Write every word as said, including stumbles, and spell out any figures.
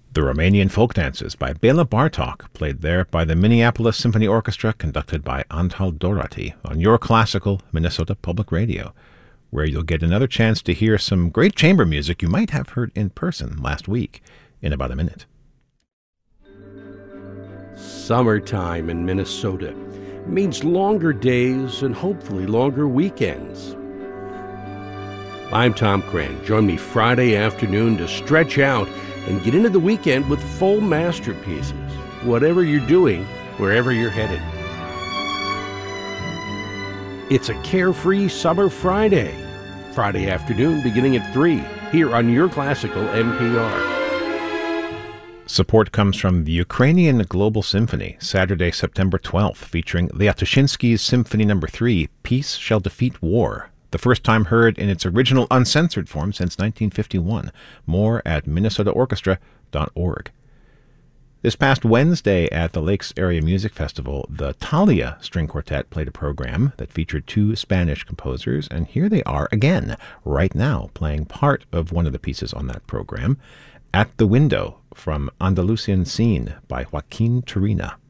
The Romanian Folk Dances by Bela Bartok, played there by the Minneapolis Symphony Orchestra, conducted by Antal Dorati, on your classical Minnesota Public Radio, where you'll get another chance to hear some great chamber music you might have heard in person last week in about a minute. Summertime in Minnesota means longer days and hopefully longer weekends. I'm Tom Cran. Join me Friday afternoon to stretch out and get into the weekend with full masterpieces, whatever you're doing, wherever you're headed. It's a carefree summer Friday. Friday afternoon beginning at three, here on Your Classical N P R. Support comes from the Ukrainian Global Symphony, Saturday, September twelfth, featuring Liatushensky's Symphony Number three, Peace Shall Defeat War. The first time heard in its original uncensored form since nineteen fifty-one. More at minnesota orchestra dot org. This past Wednesday at the Lakes Area Music Festival, the Thalia String Quartet played a program that featured two Spanish composers, and here they are again, right now, playing part of one of the pieces on that program, At the Window, from Andalusian Scene by Joaquin Turina.